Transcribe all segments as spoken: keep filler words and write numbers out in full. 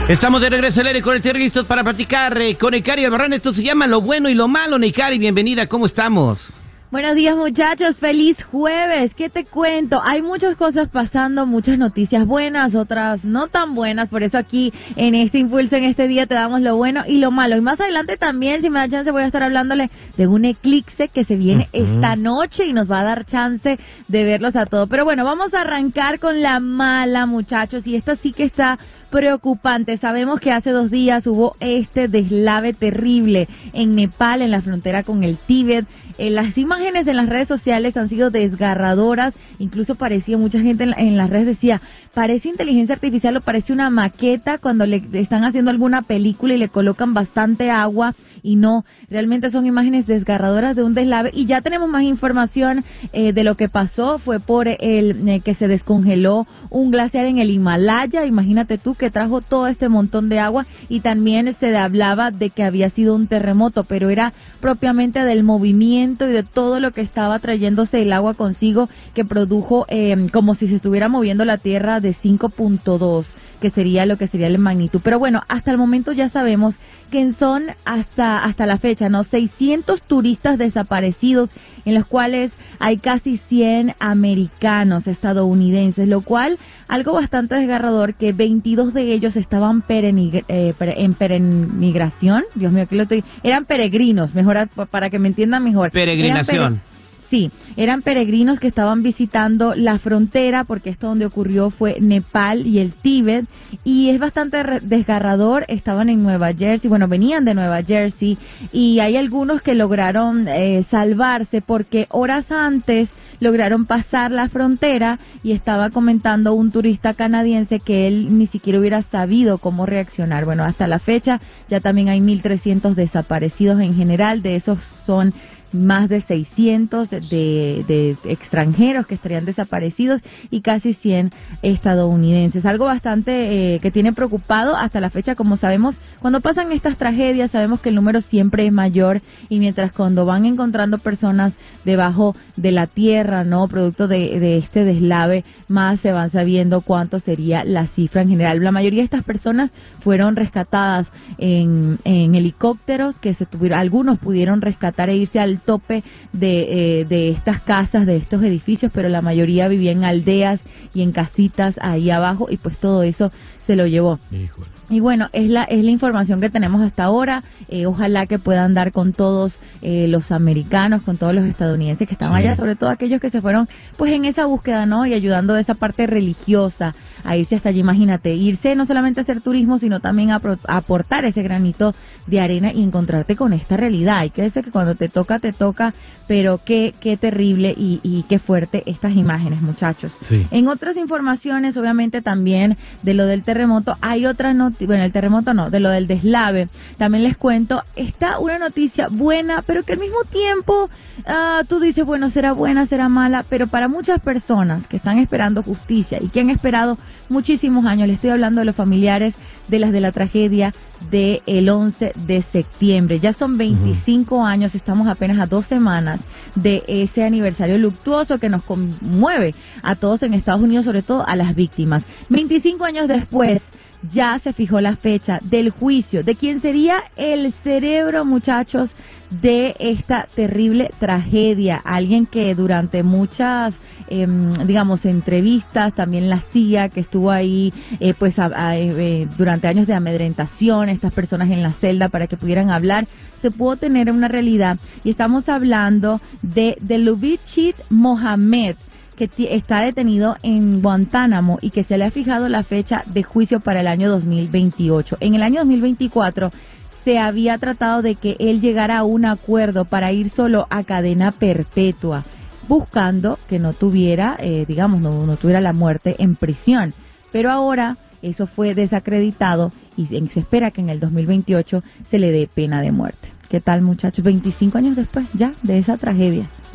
Estamos de regreso al aire con el Terry, listos para platicar eh, con Icari Albarrán. Esto se llama Lo Bueno y Lo Malo. Icari, bienvenida, ¿cómo estamos? Buenos días, muchachos, feliz jueves. ¿Qué te cuento? Hay muchas cosas pasando, muchas noticias buenas, otras no tan buenas. Por eso aquí en este impulso, en este día, te damos lo bueno y lo malo. Y más adelante también, si me da chance, voy a estar hablándole de un eclipse que se viene uh-huh. esta noche y nos va a dar chance de verlos a todos. Pero bueno, vamos a arrancar con la mala, muchachos. Y esta sí que está preocupante. Sabemos que hace dos días hubo este deslave terrible en Nepal, en la frontera con el Tíbet. Eh, las imágenes en las redes sociales han sido desgarradoras, incluso parecía, mucha gente en, la, en las redes decía, parece inteligencia artificial o parece una maqueta cuando le están haciendo alguna película y le colocan bastante agua, y no, realmente son imágenes desgarradoras de un deslave. Y ya tenemos más información eh, de lo que pasó. Fue por el eh, que se descongeló un glaciar en el Himalaya, imagínate tú, que trajo todo este montón de agua, y también se hablaba de que había sido un terremoto, pero era propiamente del movimiento y de todo lo que estaba trayéndose el agua consigo, que produjo eh, como si se estuviera moviendo la tierra de cinco punto dos, que sería lo que sería la magnitud. Pero bueno, hasta el momento ya sabemos que son hasta hasta la fecha, ¿no? seiscientos turistas desaparecidos, en los cuales hay casi cien americanos, estadounidenses, lo cual, algo bastante desgarrador, que veintidós de ellos estaban perenigra, eh, en peregrinación. Dios mío, ¿qué lo estoy? Eran peregrinos, mejor para que me entiendan mejor. Peregrinación. Sí, eran peregrinos que estaban visitando la frontera, porque esto donde ocurrió fue Nepal y el Tíbet, y es bastante desgarrador. Estaban en Nueva Jersey, bueno, venían de Nueva Jersey, y hay algunos que lograron eh, salvarse porque horas antes lograron pasar la frontera, y estaba comentando un turista canadiense que él ni siquiera hubiera sabido cómo reaccionar. Bueno, hasta la fecha ya también hay mil trescientos desaparecidos en general, de esos son más de seiscientos de, de extranjeros que estarían desaparecidos y casi cien estadounidenses. Algo bastante eh, que tiene preocupado hasta la fecha. Como sabemos, cuando pasan estas tragedias, sabemos que el número siempre es mayor, y mientras cuando van encontrando personas debajo de la tierra, ¿no? Producto de, de este deslave, más se van sabiendo cuánto sería la cifra en general. La mayoría de estas personas fueron rescatadas en, en helicópteros, que se tuvieron, algunos pudieron rescatar e irse al tope de, eh, de estas casas, de estos edificios, pero la mayoría vivía en aldeas y en casitas ahí abajo, y pues todo eso se lo llevó. Híjole. Y bueno, es la es la información que tenemos hasta ahora. Eh, ojalá que puedan dar con todos eh, los americanos, con todos los estadounidenses que están sí. allá, sobre todo aquellos que se fueron pues en esa búsqueda, ¿no? Y ayudando de esa parte religiosa a irse hasta allí. Imagínate, irse no solamente a hacer turismo, sino también a, pro, a aportar ese granito de arena y encontrarte con esta realidad. Y que decir que cuando te toca, te toca, pero qué, qué terrible y, y qué fuerte estas imágenes, muchachos. Sí. En otras informaciones, obviamente también de lo del terremoto, hay otras noticias. Bueno, el terremoto no, de lo del deslave, también les cuento, está una noticia buena, pero que al mismo tiempo uh, tú dices, bueno, será buena, será mala, pero para muchas personas que están esperando justicia y que han esperado muchísimos años, le estoy hablando de los familiares de las de la tragedia del once de septiembre. Ya son veinticinco uh-huh. años, estamos apenas a dos semanas de ese aniversario luctuoso que nos conmueve a todos en Estados Unidos, sobre todo a las víctimas. veinticinco años después, ya se fijó la fecha del juicio de quién sería el cerebro, muchachos, de esta terrible tragedia. Alguien que durante muchas, eh, digamos, entrevistas, también la C I A, que estuvo ahí eh, pues a, a, eh, durante años de amedrentación, estas personas en la celda para que pudieran hablar, se pudo tener una realidad. Y estamos hablando de, de Lubitschit Mohamed, que t- está detenido en Guantánamo y que se le ha fijado la fecha de juicio para el año dos mil veintiocho. En el año dos mil veinticuatro se había tratado de que él llegara a un acuerdo para ir solo a cadena perpetua, buscando que no tuviera, eh, digamos, no, no tuviera la muerte en prisión. Pero ahora eso fue desacreditado y se espera que en el dos mil veintiocho se le dé pena de muerte. ¿Qué tal, muchachos? veinticinco años después ya de esa tragedia.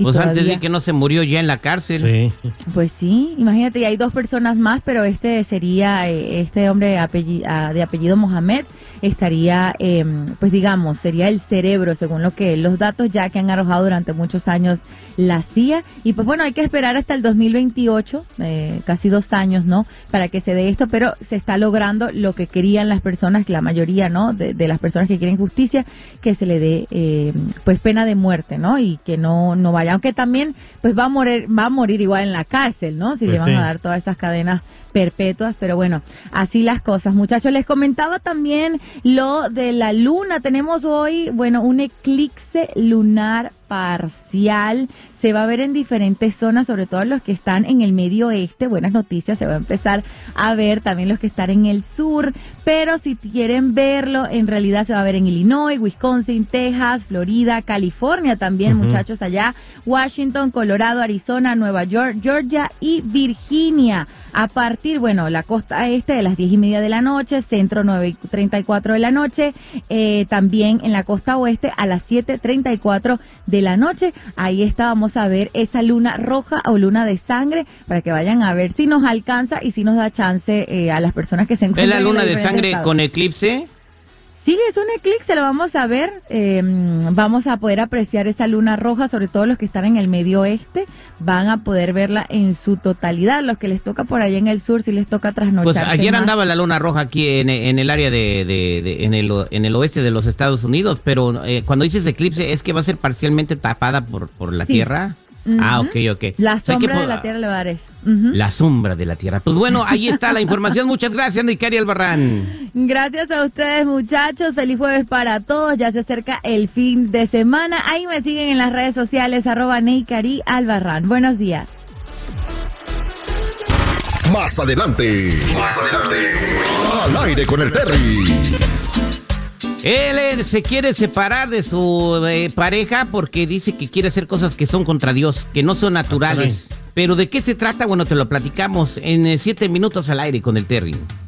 Y pues todavía, antes de que no se murió ya en la cárcel. Sí. Pues sí, imagínate, y hay dos personas más, pero este sería, eh, este hombre apellido, uh, de apellido Mohamed, estaría, eh, pues digamos, sería el cerebro, según lo que los datos ya que han arrojado durante muchos años la C I A. Y pues bueno, hay que esperar hasta el dos mil veintiocho, eh, casi dos años, ¿no? Para que se dé esto, pero se está logrando lo que querían las personas, que la mayoría, ¿no? De, de las personas que quieren justicia, que se le dé, eh, pues pena de muerte, ¿no? Y que no, no vaya, aunque también, pues va a morir, va a morir igual en la cárcel, ¿no? Si Pues le van sí. a dar todas esas cadenas perpetuas, pero bueno, así las cosas, muchachos. Les comentaba también lo de la luna. Tenemos hoy, bueno, un eclipse lunar parcial. Se va a ver en diferentes zonas, sobre todo los que están en el medio oeste. Buenas noticias, se va a empezar a ver también los que están en el sur, pero si quieren verlo, en realidad se va a ver en Illinois, Wisconsin, Texas, Florida, California también, uh-huh. muchachos, allá, Washington, Colorado, Arizona, Nueva York, Georgia y Virginia. A partir, bueno, la costa este de las diez y media de la noche, centro nueve y treinta y cuatro de la noche, eh, también en la costa oeste a las siete treinta y cuatro de la noche. Ahí está, vamos a ver esa luna roja o luna de sangre para que vayan a ver si nos alcanza y si nos da chance eh, a las personas que se encuentran. ¿Es la luna en de sangre estados. con eclipse? Sí, es un eclipse, lo vamos a ver, eh, vamos a poder apreciar esa luna roja, sobre todo los que están en el medio oeste, van a poder verla en su totalidad. Los que les toca por allá en el sur, si les toca trasnocharse Pues ayer más. andaba la luna roja aquí en, en el área de, de, de en, el, en el oeste de los Estados Unidos, pero eh, cuando dices eclipse, ¿es que va a ser parcialmente tapada por, por la Sí. Tierra? Uh-huh. Ah, ok, ok. La O sea, sombra que, de la Tierra le va a dar eso. Uh-huh. La sombra de la Tierra. Pues bueno, ahí está la información. Muchas gracias, Nicari Albarrán. Gracias a ustedes, muchachos. Feliz jueves para todos. Ya se acerca el fin de semana. Ahí me siguen en las redes sociales, arroba Neikari Albarrán. Buenos días. Más adelante. Más adelante. Al aire con el Terry. Él eh, se quiere separar de su eh, pareja porque dice que quiere hacer cosas que son contra Dios, que no son naturales. Pero ¿de qué se trata? Bueno, te lo platicamos en eh, siete minutos al aire con el Terry.